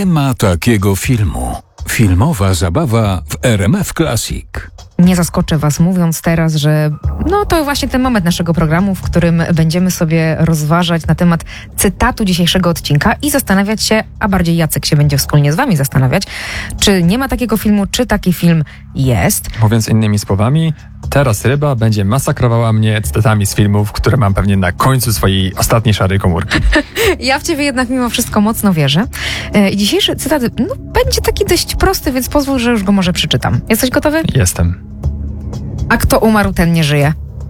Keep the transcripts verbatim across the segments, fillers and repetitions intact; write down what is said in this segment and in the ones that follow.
Nie ma takiego filmu. Filmowa zabawa w R M F Classic. Nie zaskoczę was mówiąc teraz, że no to właśnie ten moment naszego programu, w którym będziemy sobie rozważać na temat cytatu dzisiejszego odcinka i zastanawiać się, a bardziej Jacek się będzie wspólnie z wami zastanawiać, czy nie ma takiego filmu, czy taki film jest. Mówiąc innymi słowami, teraz ryba będzie masakrowała mnie cytatami z filmów, które mam pewnie na końcu swojej ostatniej szarej komórki. Ja w ciebie jednak mimo wszystko mocno wierzę. I dzisiejszy cytat no, będzie taki dość prosty, więc pozwól, że już go może przeczytam. Jesteś gotowy? Jestem. A kto umarł, ten nie żyje.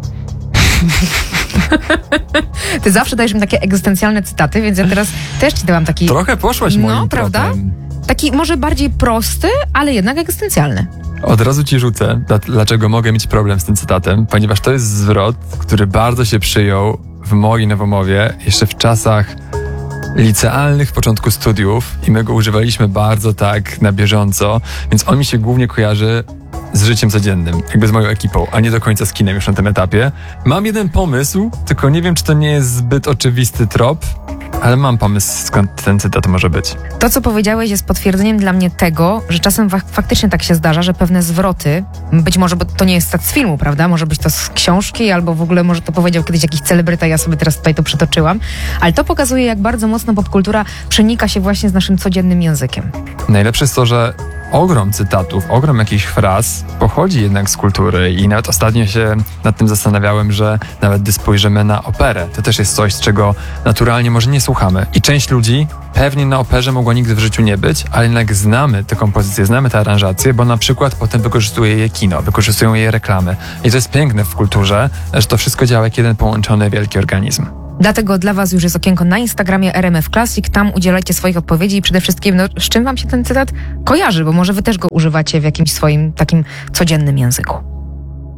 Ty zawsze dajesz mi takie egzystencjalne cytaty, więc ja teraz też ci dałam taki... Trochę poszłaś moim No, prawda? tropem. Taki może bardziej prosty, ale jednak egzystencjalny. Od razu ci rzucę, dlaczego mogę mieć problem z tym cytatem, ponieważ to jest zwrot, który bardzo się przyjął w mojej nowomowie jeszcze w czasach licealnych, w początku studiów i my go używaliśmy bardzo tak na bieżąco, więc on mi się głównie kojarzy z życiem codziennym, jakby z moją ekipą, a nie do końca z kinem już na tym etapie. Mam jeden pomysł, tylko nie wiem, czy to nie jest zbyt oczywisty trop, ale mam pomysł, skąd ten cytat może być. To, co powiedziałeś, jest potwierdzeniem dla mnie tego, że czasem fak- faktycznie tak się zdarza, że pewne zwroty, być może, bo to nie jest cytat z filmu, prawda? Może być to z książki, albo w ogóle może to powiedział kiedyś jakiś celebryta, ja sobie teraz tutaj to przytoczyłam, ale to pokazuje, jak bardzo mocno popkultura przenika się właśnie z naszym codziennym językiem. Najlepsze jest to, że ogrom cytatów, ogrom jakichś fraz pochodzi jednak z kultury i nawet ostatnio się nad tym zastanawiałem, że nawet gdy spojrzymy na operę, to też jest coś, czego naturalnie może nie słuchamy. I część ludzi pewnie na operze mogła nigdy w życiu nie być, ale jednak znamy tę kompozycję, znamy tę aranżację, bo na przykład potem wykorzystuje je kino, wykorzystują je reklamy. I to jest piękne w kulturze, że to wszystko działa jak jeden połączony wielki organizm. Dlatego dla was już jest okienko na Instagramie R M F Classic, tam udzielajcie swoich odpowiedzi i przede wszystkim, no, z czym wam się ten cytat kojarzy, bo może wy też go używacie w jakimś swoim takim codziennym języku.